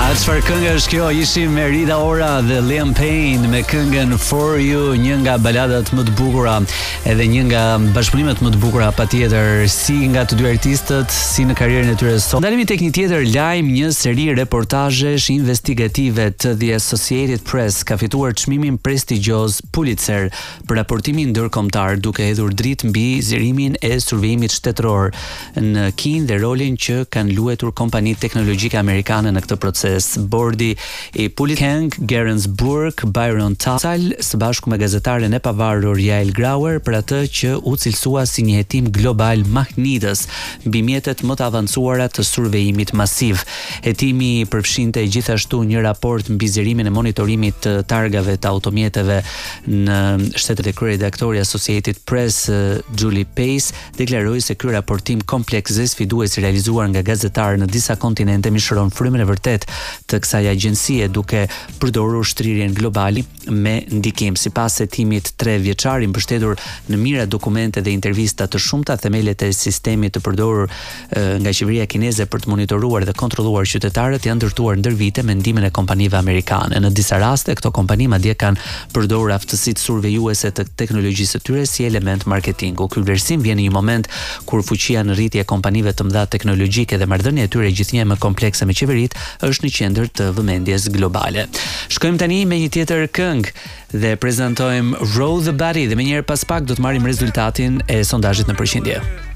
Çfarë këngë është kjo? Ishim me Rita Ora dhe Liam Payne me këngën For You, një nga baladat më të bukura, edhe një nga bashkëpunimet më të bukura patjetër, si nga të dy artistët, si në karrierën e tyre sot. Ndalemi tek një tjetër lajm, një seri reportazhesh investigative të The Associated Press ka fituar çmimin prestigjioz Pulitzer për raportimin ndërkombëtar, duke hedhur dritë mbi zgjerimin e survejimit shtetëror në Kinë dhe rolin që kanë luajtur kompanitë teknologjike amerikane në këtë proces. Bordi i Pulitzer, Gerens Burke, Byron Tassal, së bashku me gazetaren e pavarur Yael Grauer për atë që u cilësua si një hetim global mahnitës mbi mjetet më të avancuara të survejimit masiv. Hetimi përfshinte gjithashtu një raport mbi zgjerimin e monitorimit të targave të automjeteve në Shtetet e Kryeredaktori Associated Press, Julie Pace, deklaroi se ky raportim kompleks dhe sfidues i realizuar nga gazetarë në disa kontinente mishëron frymën e vërtet të kësaj agjencie, duke përdorur shtrirjen globali me ndikim. Sipas hetimit 3 vjeçar i mbështetur në mira dokumente dhe intervista të shumta, themelet e sistemit të përdorur nga qeveria kineze për të monitoruar dhe kontrolluar qytetarët janë ndërtuar ndër vite me ndihmën e kompanive amerikane. Në disa raste këto kompani madje kanë përdorur aftësitë survejuese të teknologjisë së tyre si element marketingu. Ky vlerësim vjen në një moment kur fuqia në rritje e kompanive të mëdha teknologjike dhe marrëdhënia e tyre gjithnjë më komplekse me qeveritë është në qendër të vëmendjes globale. Shkojmë tani me një tjetër këngë dhe prezantojmë Roll the Body dhe menjëherë pas pak do të marrim rezultatin e sondazhit në përqindje.